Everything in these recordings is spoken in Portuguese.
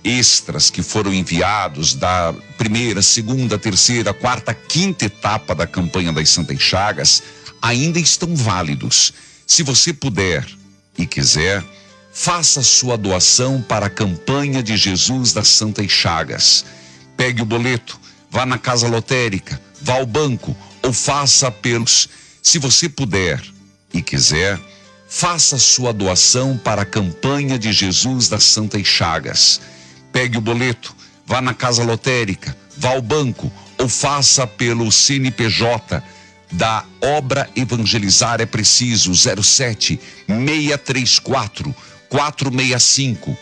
extras que foram enviados da primeira, segunda, terceira, quarta, quinta etapa da campanha das Santas Chagas ainda estão válidos. Se você puder e quiser, faça sua doação para a campanha de Jesus das Santas Chagas. Pegue o boleto, vá na casa lotérica, vá ao banco ou faça pelos. Se você puder e quiser, faça sua doação para a campanha de Jesus das Santas Chagas. Pegue o boleto, vá na casa lotérica, vá ao banco ou faça pelo CNPJ da Obra Evangelizar é Preciso, 07 634 465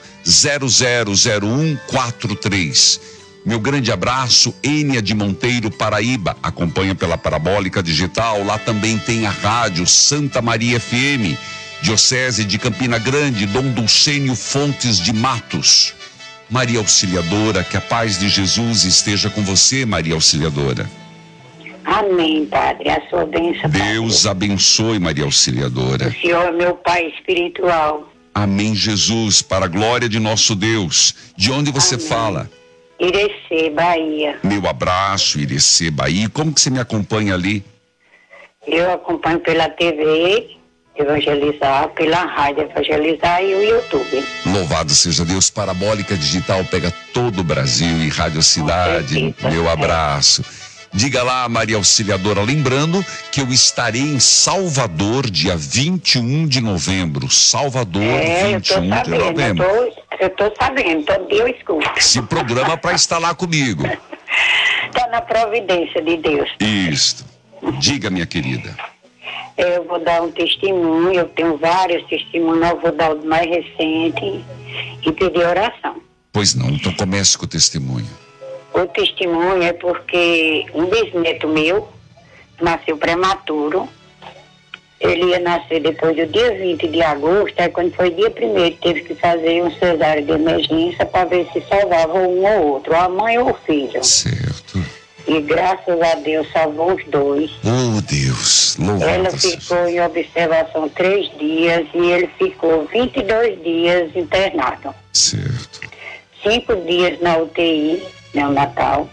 000143. Meu grande abraço, Ênia de Monteiro, Paraíba, acompanha pela Parabólica Digital. Lá também tem a rádio Santa Maria FM, Diocese de Campina Grande, Dom Dulcênio Fontes de Matos. Maria Auxiliadora, que a paz de Jesus esteja com você, Maria Auxiliadora. Amém, Padre, a sua bênção. Deus abençoe, Maria Auxiliadora. O Senhor é meu Pai espiritual. Amém, Jesus, para a glória de nosso Deus. De onde você fala? Irecê, Bahia. Meu abraço, Irecê, Bahia. Como que você me acompanha ali? Eu acompanho pela TV Evangelizar, pela rádio Evangelizar e o YouTube. Louvado seja Deus. Parabólica Digital pega todo o Brasil e Rádio Cidade. Meu abraço. Diga lá, Maria Auxiliadora, lembrando que eu estarei em Salvador, dia 21 de novembro. Salvador, 21 de novembro. Eu tô sabendo, todo dia eu escuto. Se programa para estar lá comigo. Tá na providência de Deus. Isso. Diga, minha querida. Eu vou dar um testemunho, eu tenho vários testemunhos, eu vou dar o mais recente e pedir oração. Pois não, então comece com o testemunho. O testemunho é porque um bisneto meu nasceu prematuro. Ele ia nascer depois do dia 20 de agosto, aí quando foi dia 1º teve que fazer um cesárea de emergência para ver se salvava um ou outro, a mãe ou o filho. Certo. E graças a Deus salvou os dois. Oh, Deus, louvado. Ela ficou em observação 3 dias e ele ficou 22 dias internado. Certo. 5 dias na UTI, neonatal.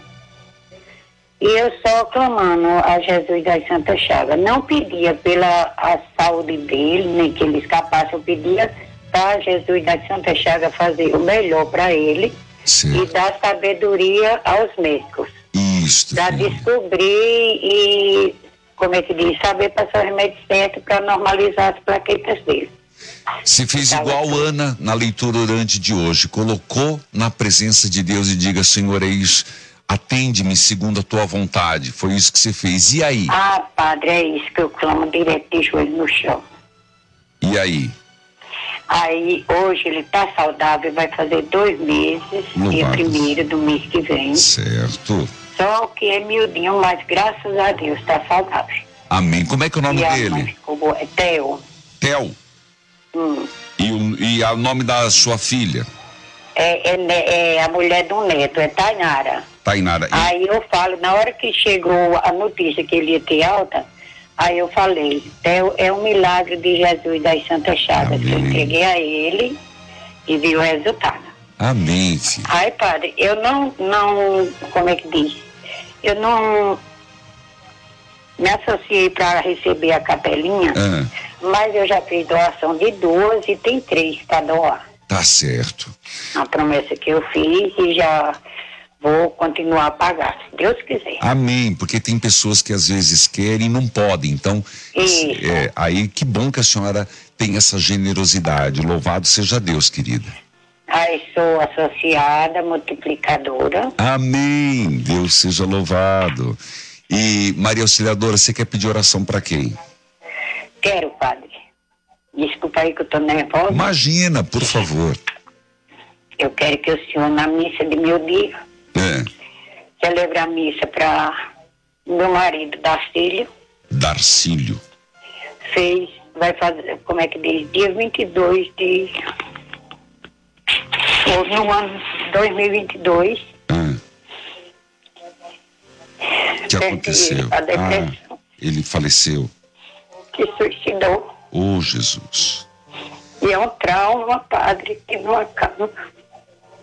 E eu só clamando a Jesus das Santas Chagas. Não pedia pela a saúde dele, nem que ele escapasse, eu pedia para Jesus das Santas Chagas fazer o melhor para ele. Certo. E dar sabedoria aos médicos. Isso. Para descobrir e, como é que diz, saber passar o remédio certo para normalizar as plaquetas dele. Se fez igual Ana na leitura orante de hoje, colocou na presença de Deus e diga: Senhor, é isso, atende-me segundo a tua vontade. Foi isso que você fez. E aí? Ah, Padre, é isso que eu clamo direto de joelho no chão. E aí? Aí, hoje ele está saudável, vai fazer 2 meses, dia 1º do mês que vem. Certo. Só que é miudinho, mas graças a Deus está saudável. Amém. Como é que é o nome dele? É Theo. Theo. E o nome da sua filha? É a mulher do neto, é Tainara. Tainara. Aí eu falo, na hora que chegou a notícia que ele ia ter alta, aí eu falei, é um milagre de Jesus das Santas Chagas. Amém. Eu entreguei a ele e vi o resultado. Amém, filho. Aí, Padre, eu não, como é que diz? Eu não me associei para receber a capelinha, mas eu já fiz doação de 2 e tem 3 para doar. Tá certo. A promessa que eu fiz e já vou continuar a pagar, se Deus quiser. Amém, porque tem pessoas que às vezes querem e não podem, então aí que bom que a senhora tem essa generosidade. Louvado seja Deus, querida. Aí sou associada, multiplicadora. Amém, Deus seja louvado. E Maria Auxiliadora, você quer pedir oração para quem? Quero, Padre. Desculpa aí que eu tô nervosa. Imagina, por favor. Eu quero que o senhor, na missa de meu dia, celebre a missa para meu marido, Darcílio. Darcílio. Vai fazer, como é que diz, dia 22 de... no ano 2022. O que aconteceu? A depressão. Ele faleceu. Que suicidou. Oh, Jesus. E é um trauma, Padre, que não acaba.